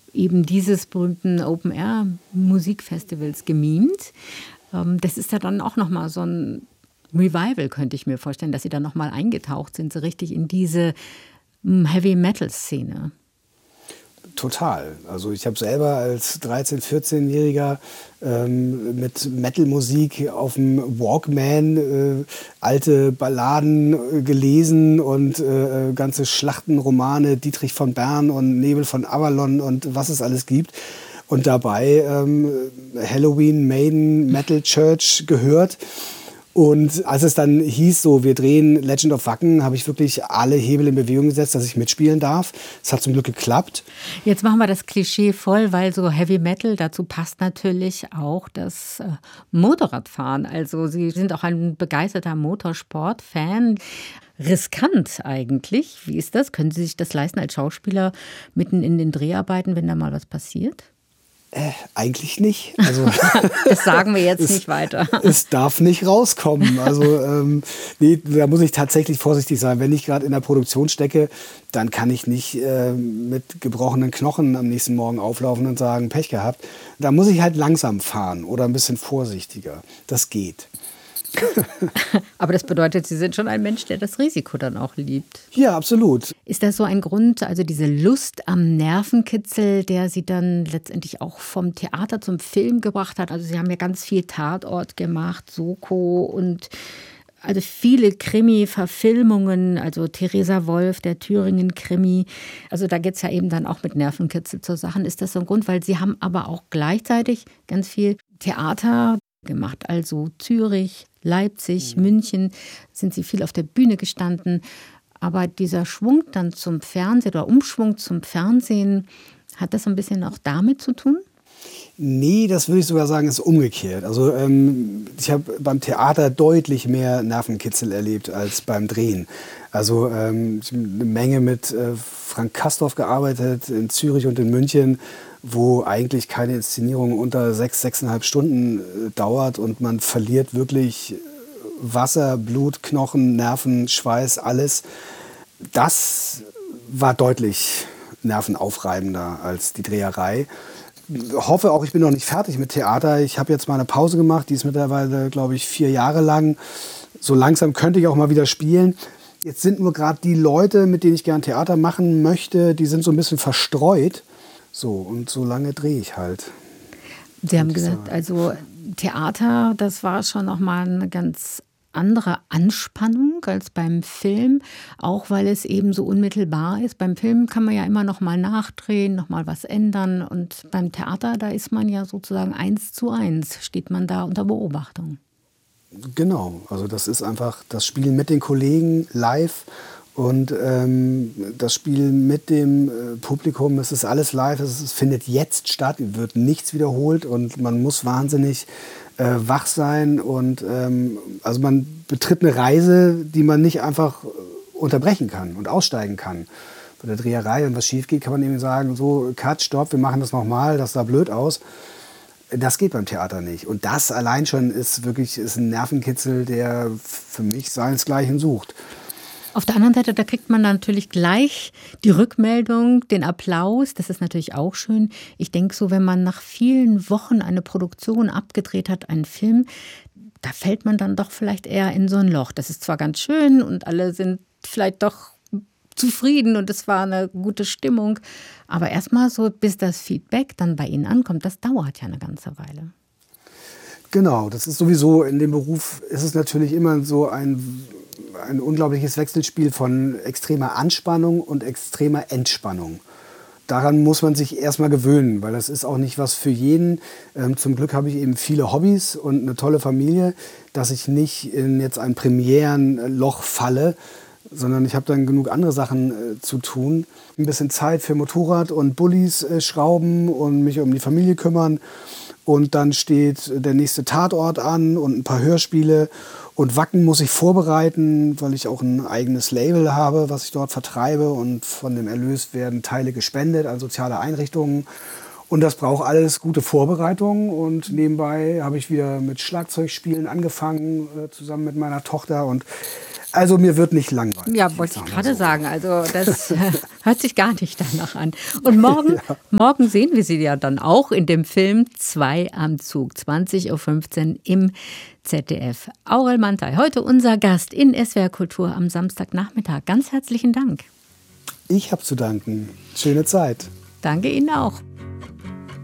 eben dieses berühmten Open-Air-Musikfestivals gemimt. Das ist ja dann auch nochmal so ein Revival, könnte ich mir vorstellen, dass Sie da nochmal eingetaucht sind, so richtig in diese Heavy-Metal-Szene. Total. Also ich habe selber als 13-, 14-Jähriger mit Metal-Musik auf dem Walkman alte Balladen gelesen und ganze Schlachtenromane, Dietrich von Bern und Nebel von Avalon und was es alles gibt. Und dabei Halloween, Maiden, Metal Church gehört. Und als es dann hieß, so wir drehen Legend of Wacken, habe ich wirklich alle Hebel in Bewegung gesetzt, dass ich mitspielen darf. Es hat zum Glück geklappt. Jetzt machen wir das Klischee voll, weil so Heavy Metal, dazu passt natürlich auch das Motorradfahren. Also Sie sind auch ein begeisterter Motorsport-Fan. Riskant eigentlich. Wie ist das? Können Sie sich das leisten als Schauspieler mitten in den Dreharbeiten, wenn da mal was passiert? Eigentlich nicht. Also, das sagen wir jetzt nicht weiter. Es darf nicht rauskommen. Also nee, da muss ich tatsächlich vorsichtig sein. Wenn ich gerade in der Produktion stecke, dann kann ich nicht mit gebrochenen Knochen am nächsten Morgen auflaufen und sagen, Pech gehabt. Da muss ich halt langsam fahren oder ein bisschen vorsichtiger. Das geht. Aber das bedeutet, Sie sind schon ein Mensch, der das Risiko dann auch liebt. Ja, absolut. Ist das so ein Grund, also diese Lust am Nervenkitzel, der Sie dann letztendlich auch vom Theater zum Film gebracht hat? Also Sie haben ja ganz viel Tatort gemacht, Soko und also viele Krimi-Verfilmungen, also Theresa Wolf, der Thüringen-Krimi. Also da geht es ja eben dann auch mit Nervenkitzel zur Sache. Ist das so ein Grund? Weil Sie haben aber auch gleichzeitig ganz viel Theater gemacht, also Zürich, Leipzig, München, sind Sie viel auf der Bühne gestanden. Aber dieser Schwung dann zum Fernsehen oder Umschwung zum Fernsehen, hat das ein bisschen auch damit zu tun? Nee, das würde ich sogar sagen, ist umgekehrt. Also ich habe beim Theater deutlich mehr Nervenkitzel erlebt als beim Drehen. Also ich habe eine Menge mit Frank Castorf gearbeitet in Zürich und in München, wo eigentlich keine Inszenierung unter 6,5 Stunden dauert und man verliert wirklich Wasser, Blut, Knochen, Nerven, Schweiß, alles. Das war deutlich nervenaufreibender als die Dreherei. Hoffe auch, ich bin noch nicht fertig mit Theater. Ich habe jetzt mal eine Pause gemacht, die ist mittlerweile, glaube ich, 4 Jahre lang. So langsam könnte ich auch mal wieder spielen. Jetzt sind nur gerade die Leute, mit denen ich gern Theater machen möchte, die sind so ein bisschen verstreut. So, und so lange drehe ich halt. Sie haben gesagt, also Theater, das war schon nochmal eine ganz andere Anspannung als beim Film, auch weil es eben so unmittelbar ist. Beim Film kann man ja immer noch mal nachdrehen, noch mal was ändern. Und beim Theater, da ist man ja sozusagen 1:1, steht man da unter Beobachtung. Genau, also das ist einfach das Spiel mit den Kollegen live und das Spiel mit dem Publikum. Es ist alles live, es findet jetzt statt, wird nichts wiederholt und man muss wahnsinnig wach sein und also man betritt eine Reise, die man nicht einfach unterbrechen kann und aussteigen kann. Bei der Dreherei, wenn was schief geht, kann man eben sagen, so, Cut, Stopp, wir machen das nochmal, das sah blöd aus. Das geht beim Theater nicht. Und das allein schon ist ein Nervenkitzel, der für mich seinesgleichen sucht. Auf der anderen Seite, da kriegt man natürlich gleich die Rückmeldung, den Applaus. Das ist natürlich auch schön. Ich denke so, wenn man nach vielen Wochen eine Produktion abgedreht hat, einen Film, da fällt man dann doch vielleicht eher in so ein Loch. Das ist zwar ganz schön und alle sind vielleicht doch zufrieden und es war eine gute Stimmung. Aber erstmal so, bis das Feedback dann bei Ihnen ankommt, das dauert ja eine ganze Weile. Genau, das ist sowieso, in dem Beruf ist es natürlich immer so ein unglaubliches Wechselspiel von extremer Anspannung und extremer Entspannung. Daran muss man sich erstmal gewöhnen, weil das ist auch nicht was für jeden. Zum Glück habe ich eben viele Hobbys und eine tolle Familie, dass ich nicht in jetzt ein Premierenloch falle, sondern ich habe dann genug andere Sachen zu tun. Ein bisschen Zeit für Motorrad und Bullis schrauben und mich um die Familie kümmern. Und dann steht der nächste Tatort an und ein paar Hörspiele. Und Wacken muss ich vorbereiten, weil ich auch ein eigenes Label habe, was ich dort vertreibe. Und von dem Erlös werden Teile gespendet an soziale Einrichtungen. Und das braucht alles gute Vorbereitung. Und nebenbei habe ich wieder mit Schlagzeugspielen angefangen, zusammen mit meiner Tochter. Und Also mir wird nicht langweilig. Ja, wollte ich gerade sagen. Also das hört sich gar nicht danach an. Und morgen sehen wir sie ja dann auch in dem Film 2 am Zug, 20.15 Uhr im ZDF. Aurel Mantai, heute unser Gast in SWR Kultur am Samstagnachmittag. Ganz herzlichen Dank. Ich habe zu danken. Schöne Zeit. Danke Ihnen auch.